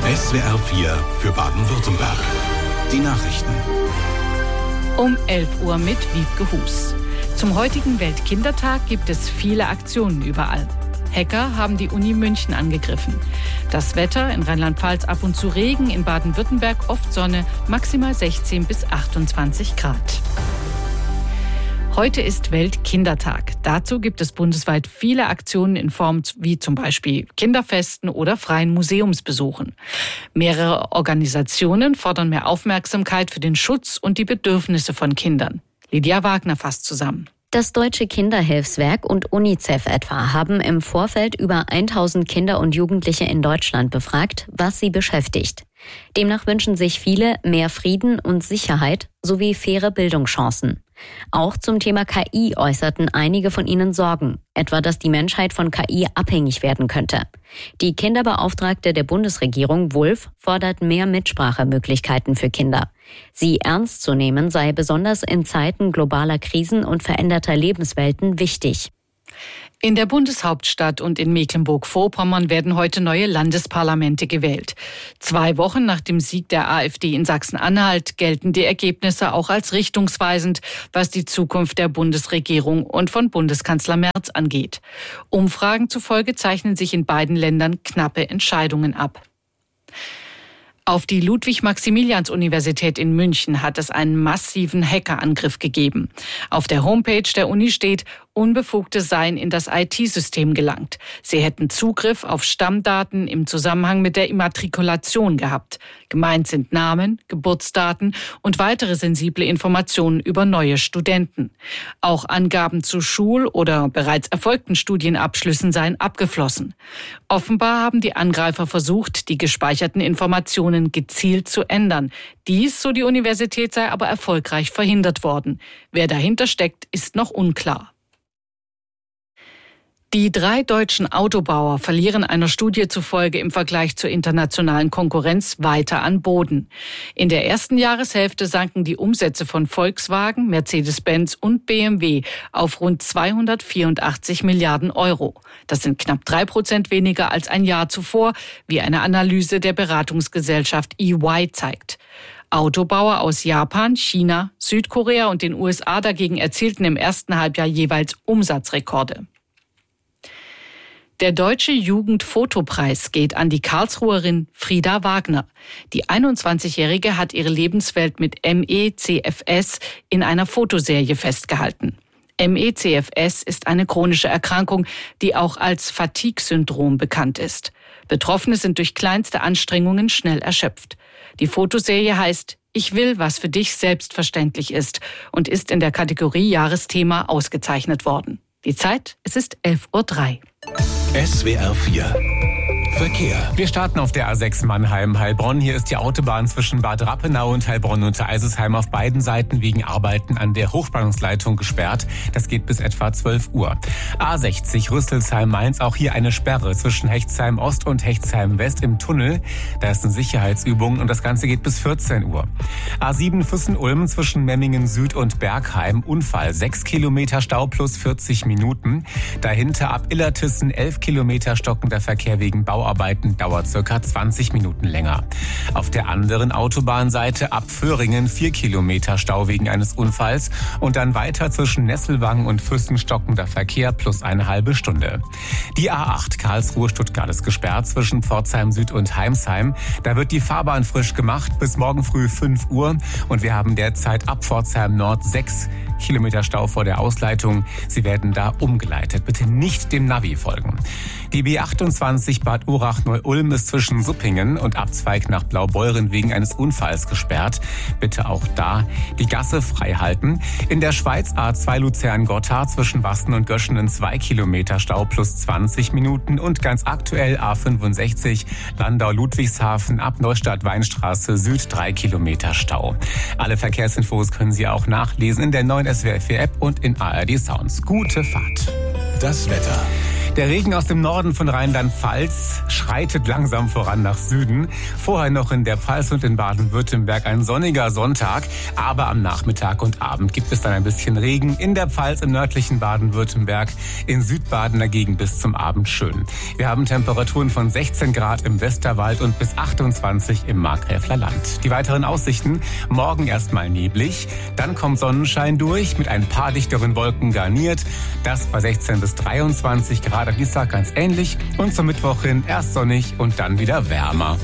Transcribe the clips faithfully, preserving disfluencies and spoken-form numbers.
S W R vier für Baden-Württemberg. Die Nachrichten. Um elf Uhr mit Wiebke Hus. Zum heutigen Weltkindertag gibt es viele Aktionen überall. Hacker haben die Uni München angegriffen. Das Wetter in Rheinland-Pfalz ab und zu Regen, in Baden-Württemberg oft Sonne, maximal sechzehn bis achtundzwanzig Grad. Heute ist Weltkindertag. Dazu gibt es bundesweit viele Aktionen in Form wie zum Beispiel Kinderfesten oder freien Museumsbesuchen. Mehrere Organisationen fordern mehr Aufmerksamkeit für den Schutz und die Bedürfnisse von Kindern. Lydia Wagner fasst zusammen. Das Deutsche Kinderhilfswerk und UNICEF etwa haben im Vorfeld über tausend Kinder und Jugendliche in Deutschland befragt, was sie beschäftigt. Demnach wünschen sich viele mehr Frieden und Sicherheit sowie faire Bildungschancen. Auch zum Thema K I äußerten einige von ihnen Sorgen, etwa dass die Menschheit von K I abhängig werden könnte. Die Kinderbeauftragte der Bundesregierung, Wulff, fordert mehr Mitsprachemöglichkeiten für Kinder. Sie ernst zu nehmen sei besonders in Zeiten globaler Krisen und veränderter Lebenswelten wichtig. In der Bundeshauptstadt und in Mecklenburg-Vorpommern werden heute neue Landesparlamente gewählt. Zwei Wochen nach dem Sieg der AfD in Sachsen-Anhalt gelten die Ergebnisse auch als richtungsweisend, was die Zukunft der Bundesregierung und von Bundeskanzler Merz angeht. Umfragen zufolge zeichnen sich in beiden Ländern knappe Entscheidungen ab. Auf die Ludwig-Maximilians-Universität in München hat es einen massiven Hackerangriff gegeben. Auf der Homepage der Uni steht, Unbefugte seien in das I T-System gelangt. Sie hätten Zugriff auf Stammdaten im Zusammenhang mit der Immatrikulation gehabt. Gemeint sind Namen, Geburtsdaten und weitere sensible Informationen über neue Studenten. Auch Angaben zu Schul- oder bereits erfolgten Studienabschlüssen seien abgeflossen. Offenbar haben die Angreifer versucht, die gespeicherten Informationen gezielt zu ändern. Dies, so die Universität, sei aber erfolgreich verhindert worden. Wer dahinter steckt, ist noch unklar. Die drei deutschen Autobauer verlieren einer Studie zufolge im Vergleich zur internationalen Konkurrenz weiter an Boden. In der ersten Jahreshälfte sanken die Umsätze von Volkswagen, Mercedes-Benz und B M W auf rund zweihundertvierundachtzig Milliarden Euro. Das sind knapp drei Prozent weniger als ein Jahr zuvor, wie eine Analyse der Beratungsgesellschaft E Y zeigt. Autobauer aus Japan, China, Südkorea und den U S A dagegen erzielten im ersten Halbjahr jeweils Umsatzrekorde. Der Deutsche Jugendfotopreis geht an die Karlsruherin Frida Wagner. Die einundzwanzigjährige hat ihre Lebenswelt mit M E C F S in einer Fotoserie festgehalten. M E C F S ist eine chronische Erkrankung, die auch als Fatigue-Syndrom bekannt ist. Betroffene sind durch kleinste Anstrengungen schnell erschöpft. Die Fotoserie heißt Ich will, was für dich selbstverständlich ist und ist in der Kategorie Jahresthema ausgezeichnet worden. Die Zeit, es ist elf Uhr drei. S W R vier Verkehr. Wir starten auf der A sechs Mannheim-Heilbronn. Hier ist die Autobahn zwischen Bad Rappenau und Heilbronn unter Eisesheim auf beiden Seiten wegen Arbeiten an der Hochspannungsleitung gesperrt. Das geht bis etwa zwölf Uhr. A sechzig Rüsselsheim-Mainz, auch hier eine Sperre zwischen Hechtsheim Ost und Hechtsheim West im Tunnel. Da ist eine Sicherheitsübung und das Ganze geht bis vierzehn Uhr. A sieben Füssen-Ulm zwischen Memmingen Süd und Bergheim. Unfall, sechs Kilometer Stau plus vierzig Minuten. Dahinter ab Illertissen elf Kilometer stockender Verkehr wegen Bauarbeiten. Arbeiten dauert circa zwanzig Minuten länger. Auf der anderen Autobahnseite ab Föhringen vier Kilometer Stau wegen eines Unfalls und dann weiter zwischen Nesselwangen und Füssen stockender Verkehr plus eine halbe Stunde. Die A acht Karlsruhe-Stuttgart ist gesperrt zwischen Pforzheim Süd und Heimsheim. Da wird die Fahrbahn frisch gemacht bis morgen früh fünf Uhr und wir haben derzeit ab Pforzheim Nord sechs Kilometer Stau vor der Ausleitung. Sie werden da umgeleitet. Bitte nicht dem Navi folgen. Die B achtundzwanzig Bad Urach-Neu-Ulm ist zwischen Suppingen und Abzweig nach Blaubeuren wegen eines Unfalls gesperrt. Bitte auch da die Gasse frei halten. In der Schweiz A zwei Luzern-Gotthard zwischen Wasten und Göschenen zwei Kilometer Stau plus zwanzig Minuten und ganz aktuell A fünfundsechzig Landau-Ludwigshafen ab Neustadt-Weinstraße Süd drei Kilometer Stau. Alle Verkehrsinfos können Sie auch nachlesen in der neuen S W R vier App und in A R D Sounds. Gute Fahrt. Das Wetter. Der Regen aus dem Norden von Rheinland-Pfalz schreitet langsam voran nach Süden. Vorher noch in der Pfalz und in Baden-Württemberg ein sonniger Sonntag. Aber am Nachmittag und Abend gibt es dann ein bisschen Regen. In der Pfalz, im nördlichen Baden-Württemberg, in Südbaden dagegen bis zum Abend schön. Wir haben Temperaturen von sechzehn Grad im Westerwald und bis achtundzwanzig im Markgräfler Land. Die weiteren Aussichten: morgen erstmal neblig, dann kommt Sonnenschein durch, mit ein paar dichteren Wolken garniert. Das bei sechzehn bis dreiundzwanzig Grad, am Dienstag ganz ähnlich. Und zum Mittwoch hin erst sonnig und dann wieder wärmer.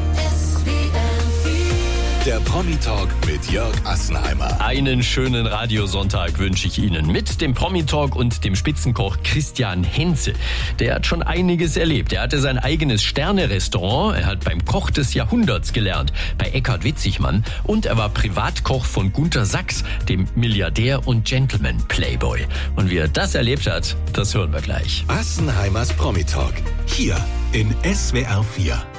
Der Promi-Talk mit Jörg Assenheimer. Einen schönen Radiosonntag wünsche ich Ihnen mit dem Promi-Talk und dem Spitzenkoch Christian Henze. Der hat schon einiges erlebt. Er hatte sein eigenes Sterne-Restaurant. Er hat beim Koch des Jahrhunderts gelernt, bei Eckhard Witzigmann. Und er war Privatkoch von Gunter Sachs, dem Milliardär und Gentleman-Playboy. Und wie er das erlebt hat, das hören wir gleich. Assenheimers Promi-Talk. Hier in S W R vier.